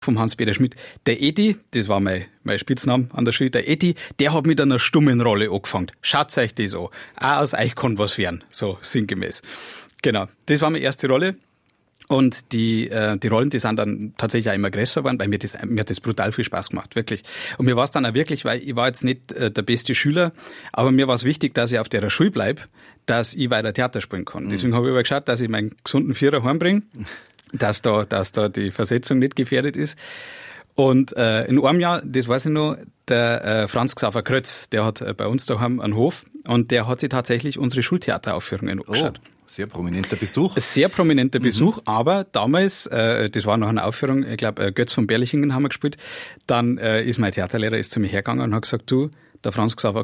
vom Hans-Peter Schmidt. Der Edi, das war mein Spitzname an der Schule, der Edi, der hat mit einer stummen Rolle angefangen. Schaut euch das an. Auch aus euch kann was werden, so sinngemäß. Genau, das war meine erste Rolle. Und die Rollen, die sind dann tatsächlich auch immer größer geworden, weil mir hat das brutal viel Spaß gemacht, wirklich. Und mir war es dann auch wirklich, weil ich war jetzt nicht der beste Schüler, aber mir war es wichtig, dass ich auf der Schule bleibe, dass ich weiter Theater spielen kann. Deswegen habe ich aber geschaut, dass ich meinen gesunden Vierer heimbringe, dass da die Versetzung nicht gefährdet ist. Und in einem Jahr, das weiß ich noch, der Franz Xaver Krötz, der hat bei uns daheim einen Hof und der hat sich tatsächlich unsere Schultheateraufführungen angeschaut. Sehr prominenter Besuch. Sehr prominenter Besuch, aber damals, das war nach einer Aufführung, ich glaube, Götz von Berlichingen haben wir gespielt, dann ist mein Theaterlehrer zu mir hergegangen und hat gesagt, du, der Franz Xaver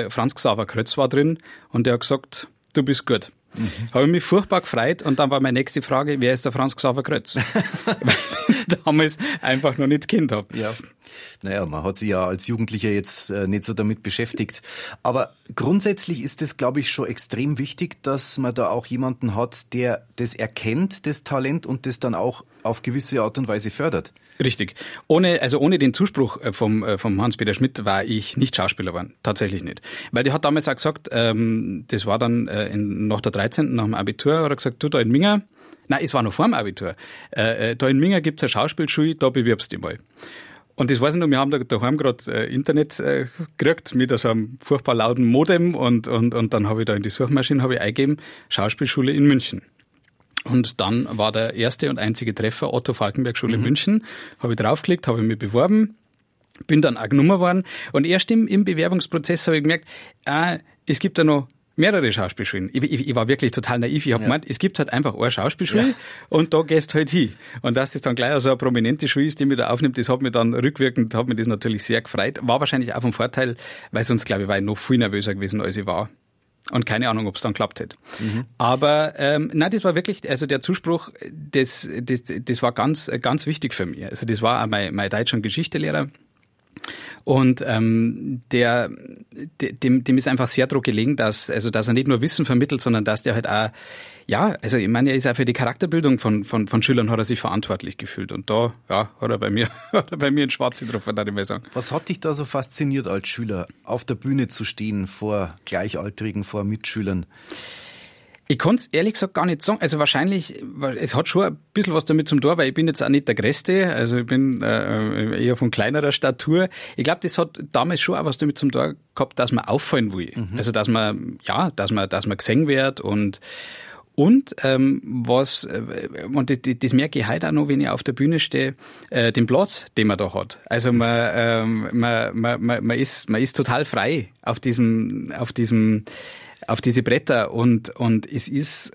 Krötz war drin und der hat gesagt, du bist gut. Habe ich mich furchtbar gefreut und dann war meine nächste Frage, wer ist der Franz Xaver Krötz? Weil ich damals einfach noch nicht Kind habe. Ja. Naja, man hat sich ja als Jugendlicher jetzt nicht so damit beschäftigt. Aber grundsätzlich ist es, glaube ich, schon extrem wichtig, dass man da auch jemanden hat, der das erkennt, das Talent und das dann auch auf gewisse Art und Weise fördert. Richtig. Ohne den Zuspruch vom Hans-Peter Schmidt war ich nicht Schauspieler geworden. Tatsächlich nicht. Weil der hat damals auch gesagt, das war dann nach der 13., nach dem Abitur, hat er gesagt, du da in Minga, nein, es war noch vor dem Abitur, da in Minga gibt's eine Schauspielschule, da bewirbst du dich mal. Und das weiß ich noch, wir haben da daheim gerade Internet gekriegt mit so einem furchtbar lauten Modem und dann habe ich da in die Suchmaschine eingegeben, Schauspielschule in München. Und dann war der erste und einzige Treffer Otto Falkenberg Schule in München. Habe ich draufgeklickt, habe ich mich beworben, bin dann auch genommen worden. Und erst im Bewerbungsprozess habe ich gemerkt, es gibt da noch mehrere Schauspielschulen. Ich war wirklich total naiv. Ich habe gemeint, es gibt halt einfach eine Schauspielschule und da gehst du halt hin. Und dass das dann gleich so eine prominente Schule ist, die mich da aufnimmt, das hat mich dann rückwirkend, hat mich das natürlich sehr gefreut. War wahrscheinlich auch vom Vorteil, weil sonst, glaube ich, war ich noch viel nervöser gewesen, als ich war. Und keine Ahnung, ob es dann klappt hätte. Aber nein, das war wirklich, also der Zuspruch, das war ganz, ganz wichtig für mich. Also das war auch mein Deutsch- und Geschichtelehrer. Und dem ist einfach sehr daran gelegen, dass er nicht nur Wissen vermittelt, sondern dass der halt auch, ja, also ich meine, er ist auch für die Charakterbildung von Schülern hat er sich verantwortlich gefühlt. Und da, ja, hat er bei mir ein Schwarze drauf, würde ich mal sagen. Was hat dich da so fasziniert als Schüler, auf der Bühne zu stehen, vor Gleichaltrigen, vor Mitschülern? Ich kann es ehrlich gesagt gar nicht sagen. Also wahrscheinlich, es hat schon ein bisschen was damit zum tun, weil ich bin jetzt auch nicht der Größte. Also ich bin eher von kleinerer Statur. Ich glaube, das hat damals schon auch was damit zum tun gehabt, dass man auffallen will. Also dass man gesehen wird und das merke ich heute auch noch, wenn ich auf der Bühne stehe, den Platz, den man da hat. Also man ist total frei auf diese Bretter und es ist,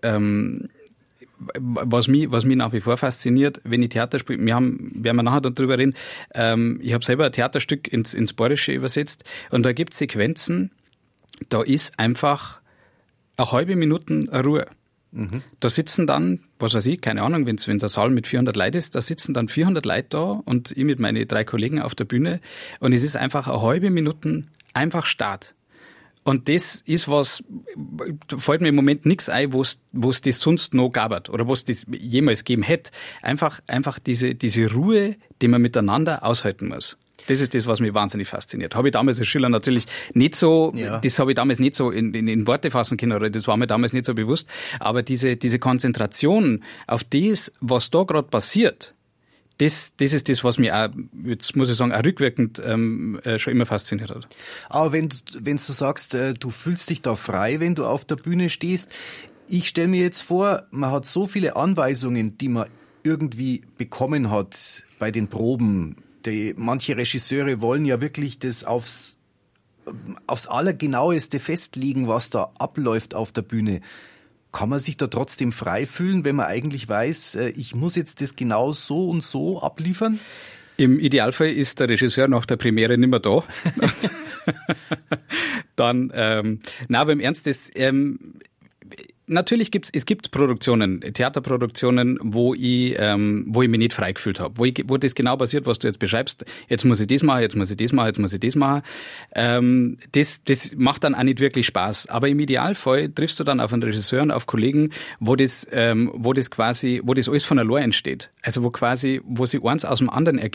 was mich nach wie vor fasziniert, wenn ich Theater spiele, werden wir nachher darüber reden, ich habe selber ein Theaterstück ins Bayerische übersetzt und da gibt es Sequenzen, da ist einfach eine halbe Minute Ruhe. Da sitzen dann, was weiß ich, keine Ahnung, wenn der Saal mit 400 Leuten ist, da sitzen dann 400 Leute da und ich mit meinen 3 Kollegen auf der Bühne und es ist einfach eine halbe Minute einfach Start. Und das ist was, da fällt mir im Moment nichts ein, wo es das sonst noch gab oder was das jemals gegeben hätte. Einfach diese Ruhe, die man miteinander aushalten muss. Das ist das, was mich wahnsinnig fasziniert. Habe ich damals als Schüler natürlich nicht so, das habe ich damals nicht so in Worte fassen können, oder das war mir damals nicht so bewusst. Aber diese Konzentration auf das, was da gerade passiert, das ist das, was mich auch, jetzt muss ich sagen, auch rückwirkend schon immer fasziniert hat. Aber wenn du sagst, du fühlst dich da frei, wenn du auf der Bühne stehst, ich stelle mir jetzt vor, man hat so viele Anweisungen, die man irgendwie bekommen hat bei den Proben. Manche Regisseure wollen ja wirklich das aufs Allergenaueste festlegen, was da abläuft auf der Bühne. Kann man sich da trotzdem frei fühlen, wenn man eigentlich weiß, ich muss jetzt das genau so und so abliefern? Im Idealfall ist der Regisseur nach der Premiere nicht mehr da. Dann, aber im Ernst, natürlich es gibt Produktionen, Theaterproduktionen, wo ich mich nicht frei gefühlt habe, wo das genau passiert, was du jetzt beschreibst. Jetzt muss ich das machen, jetzt muss ich das machen, jetzt muss ich das machen. Das macht dann auch nicht wirklich Spaß. Aber im Idealfall triffst du dann auf einen Regisseur und auf Kollegen, wo das alles von allein entsteht. Also wo sich eins aus dem anderen ergibt.